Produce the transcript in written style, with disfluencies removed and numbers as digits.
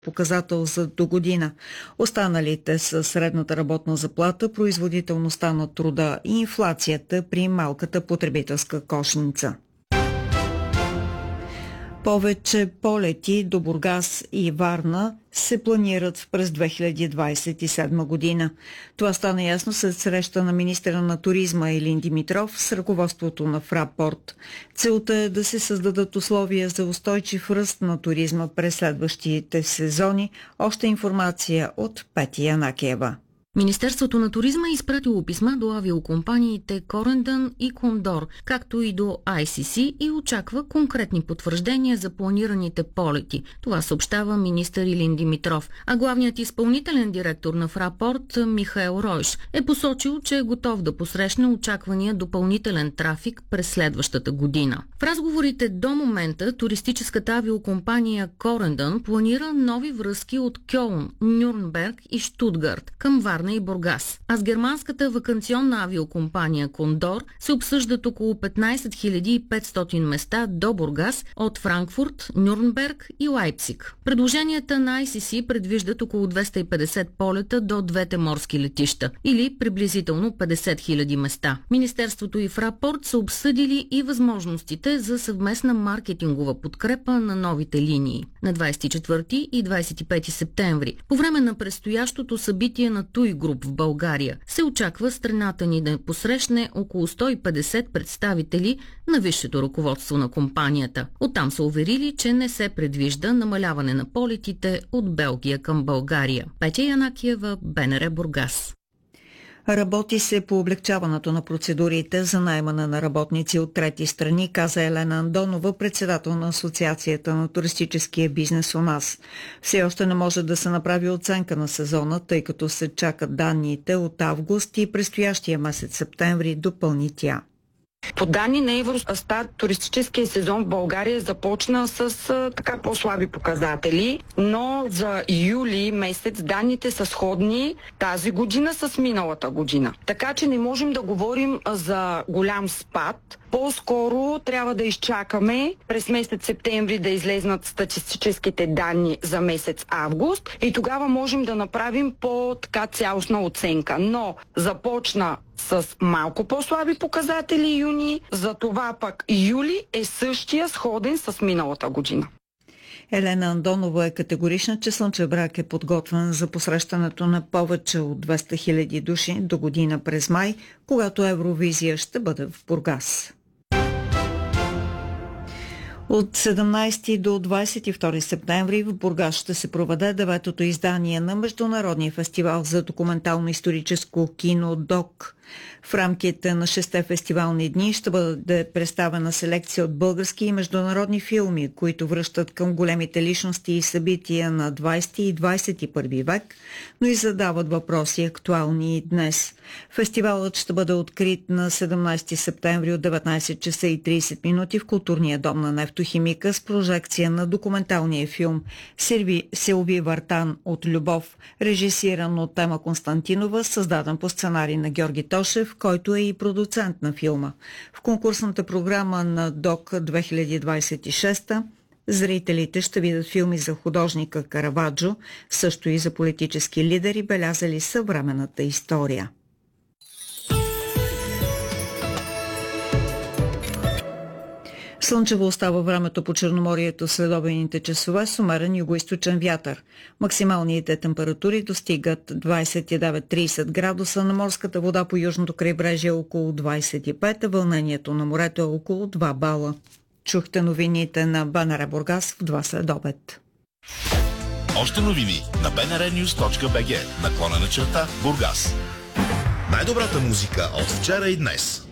показател за до година. Останалите са средната работна заплата, производителността на труда и инфлацията при малката потребителска кошница. Повече полети до Бургас и Варна се планират през 2027 година. Това стана ясно след среща на министъра на туризма Илин Димитров с ръководството на Фрапорт. Целта е да се създадат условия за устойчив ръст на туризма през следващите сезони. Още информация от Пети Янакиева. Министерството на туризма е изпратило писма до авиокомпаниите Корендън и Кондор, както и до ICC и очаква конкретни потвърждения за планираните полети. Това съобщава министър Илин Димитров. А главният изпълнителен директор на Фрапорт Михаел Ройш е посочил, че е готов да посрещне очаквания допълнителен трафик през следващата година. В разговорите до момента туристическата авиокомпания Корендън планира нови връзки от Кьолн, Нюрнберг и Штутгарт към Варна и Бургас. А с германската ваканционна авиокомпания Кондор се обсъждат около 15 500 места до Бургас от Франкфурт, Нюрнберг и Лайпциг. Предложенията на ICC предвиждат около 250 полета до двете морски летища или приблизително 50 000 места. Министерството и Фрапорт са обсъдили и възможностите за съвместна маркетингова подкрепа на новите линии. На 24 и 25 септември, по време на предстоящото събитие на TUI Group в България, се очаква страната ни да посрещне около 150 представители на висшето ръководство на компанията. Оттам са уверили, че не се предвижда намаляване на полетите от Белгия към България. Петя Янакиева, БНР Бургас. Работи се по облегчаването на процедурите за наемане на работници от трети страни, каза Елена Андонова, председател на Асоциацията на туристическия бизнес у нас. Все още не може да се направи оценка на сезона, тъй като се чакат данните от август и предстоящия месец септември, допълни тя. По данни на Евростат, туристическия сезон в България започна с така по-слаби показатели, но за юли месец данните са сходни тази година с миналата година. Така че не можем да говорим за голям спад. По-скоро трябва да изчакаме през месец септември да излезнат статистическите данни за месец август и тогава можем да направим по-така цялостна оценка. Но започна с малко по-слаби показатели юни, затова пък юли е същия сходен с миналата година. Елена Андонова е категорична, че Слънчев бряг е подготвен за посрещането на повече от 200 000 души до година през май, когато Евровизия ще бъде в Бургас. От 17 до 22 септември в Бургас ще се проведе 9-то издание на Международния фестивал за документално-историческо кино ДОК. В рамките на 6 фестивални дни ще бъде представена селекция от български и международни филми, които връщат към големите личности и събития на 20 и 21 век, но и задават въпроси актуални и днес. Фестивалът ще бъде открит на 17 септември от 19 часа и 30 минути в Културния дом на Нефтохимика с прожекция на документалния филм Силви Вартан от Любов, режисиран от Тема Константинова, създаден по сценарий на Георги Тошев, който е и продуцент на филма. В конкурсната програма на ДОК 2026 зрителите ще видят филми за художника Караваджо, също и за политически лидери, белязали съвременната история. Слънчево остава времето по Черноморието след обедните часове с умерен югоизточен вятър. Максималните температури достигат 29-30 градуса, на морската вода по южното крайбрежие около 25, а вълнението на морето е около 2 бала. Чухте новините на БНР Бургас в 2 следобед. Още новини на bnrnews.bg /Бургас. Най-добрата музика от вчера и днес.